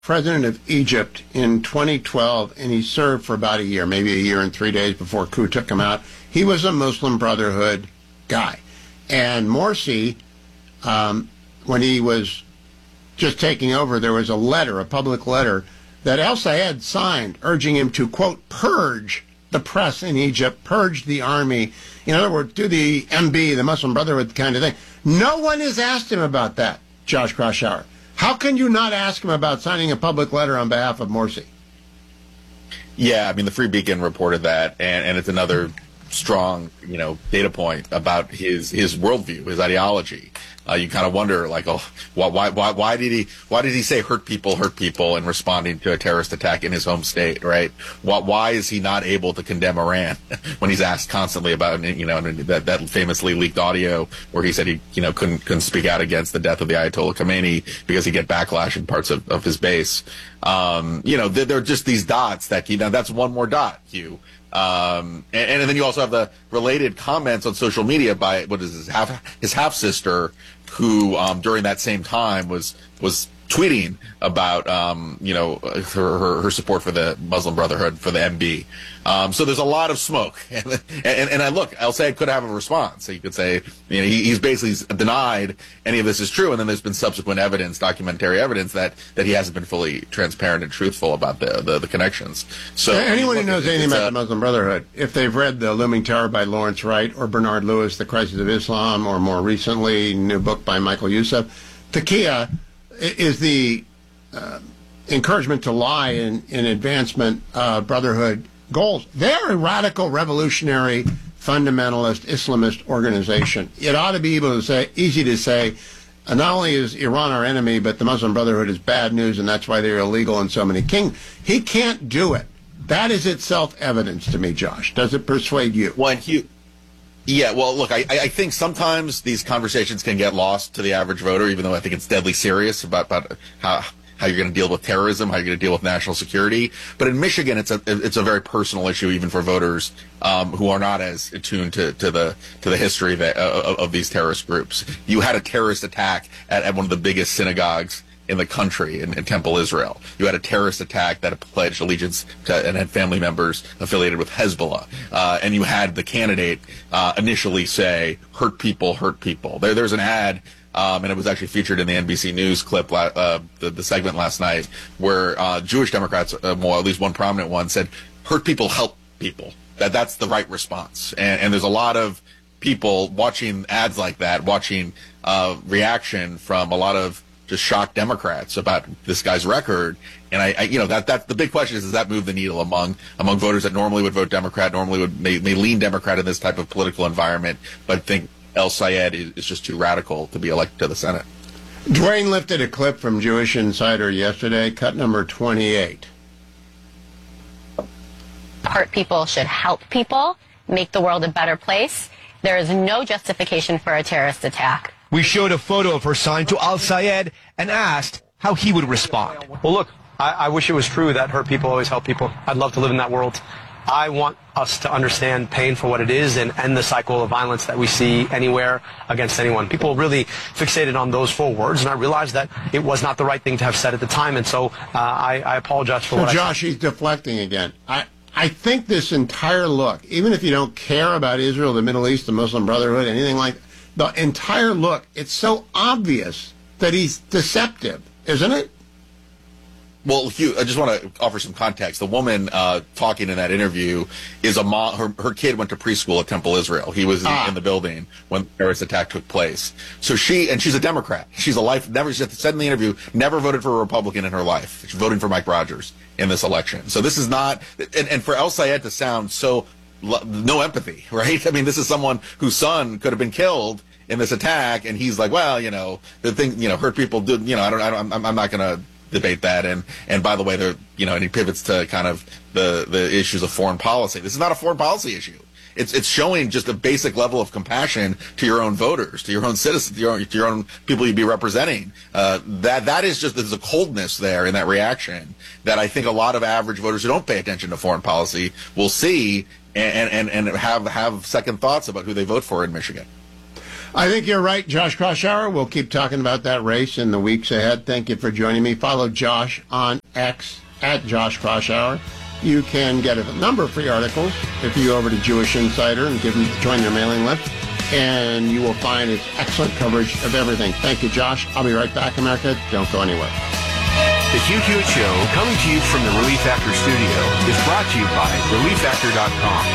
president of Egypt in 2012, and he served for about a year, maybe a year and 3 days before coup took him out. He was a Muslim Brotherhood guy. And Morsi, when he was just taking over, there was a letter, a public letter, that El-Sayed signed urging him to, quote, purge the press in Egypt, purge the army. In other words, do the MB, the Muslim Brotherhood kind of thing. No one has asked him about that, Josh Kraushaar. How can you not ask him about signing a public letter on behalf of Morsi? Yeah, I mean, the Free Beacon reported that, and it's another strong, data point about his worldview, his ideology. You kind of wonder, like, oh, why did he say hurt people in responding to a terrorist attack in his home state, right? Why is he not able to condemn Iran when he's asked constantly about, that famously leaked audio where he said he, couldn't speak out against the death of the Ayatollah Khomeini because he'd get backlash in parts of his base. There are just these dots that, that's one more dot, Hugh. And then you also have the related comments on social media by his half sister, who during that same time was tweeting about her support for the Muslim Brotherhood, for the MB. So there's a lot of smoke, and I look, El-Sayed could have a response. So you could say, he's basically denied any of this is true, and then there's been subsequent evidence, documentary evidence that he hasn't been fully transparent and truthful about the connections. So anyone who knows anything about the Muslim Brotherhood, if they've read The Looming Terror by Lawrence Wright or Bernard Lewis, The Crisis of Islam, or more recently, new book by Michael Youssef, Taqiyya is the encouragement to lie in advancement of Brotherhood goals. They're a radical, revolutionary, fundamentalist, Islamist organization. It ought to be easy to say, not only is Iran our enemy, but the Muslim Brotherhood is bad news, and that's why they're illegal in so many kingdoms. He can't do it. That is itself evidence to me, Josh. Does it persuade you? Yeah, well, look, I think sometimes these conversations can get lost to the average voter, even though I think it's deadly serious about how you're going to deal with terrorism, how you're going to deal with national security. But in Michigan, it's a very personal issue, even for voters who are not as attuned to the history of these terrorist groups. You had a terrorist attack at one of the biggest synagogues in the country, in Temple, Israel. You had a terrorist attack that pledged allegiance to and had family members affiliated with Hezbollah. And you had the candidate initially say, hurt people, hurt people. There's an ad, and it was actually featured in the NBC News clip, the segment last night, where Jewish Democrats, at least one prominent one, said, hurt people, help people. That's the right response. And there's a lot of people watching ads like that, watching reaction from a lot of just shocked Democrats about this guy's record. And that's the big question does that move the needle among voters that normally would vote Democrat, may lean Democrat in this type of political environment, but think El-Sayed is just too radical to be elected to the Senate. Dwayne lifted a clip from Jewish Insider yesterday, cut number 28. Hurt people should help people, make the world a better place. There is no justification for a terrorist attack. We showed a photo of her signed to El-Sayed and asked how he would respond. Well, look, I wish it was true that hurt people always help people. I'd love to live in that world. I want us to understand pain for what it is and end the cycle of violence that we see anywhere against anyone. People really fixated on those 4 words, and I realized that it was not the right thing to have said at the time, and so I apologize for what I said. Josh, he's deflecting again. I think this entire look, even if you don't care about Israel, the Middle East, the Muslim Brotherhood, anything like that, the entire look, it's so obvious that he's deceptive, isn't it? Well, Hugh, I just want to offer some context. The woman talking in that interview is a mom. Her kid went to preschool at Temple, Israel. He was in the building when the terrorist attack took place. So she's a Democrat. She's never said in the interview, never voted for a Republican in her life. She's voting for Mike Rogers in this election. So this is not, and for El-Sayed to sound so no empathy, right? I mean, this is someone whose son could have been killed in this attack, and he's like, well, the thing, hurt people do, I'm not going to debate that. And by the way, and he pivots to kind of the issues of foreign policy. This is not a foreign policy issue. It's showing just a basic level of compassion to your own voters, to your own citizens, to your own people you'd be representing. That is just, there's a coldness there in that reaction that I think a lot of average voters who don't pay attention to foreign policy will see and have second thoughts about who they vote for in Michigan. I think you're right, Josh Kraushaar. We'll keep talking about that race in the weeks ahead. Thank you for joining me. Follow Josh on X at Josh Kraushaar. You can get a number of free articles if you go over to Jewish Insider and join their mailing list, and you will find his excellent coverage of everything. Thank you, Josh. I'll be right back, America. Don't go anywhere. The Hugh Hewitt Show, coming to you from the Relief Factor studio, is brought to you by ReliefFactor.com.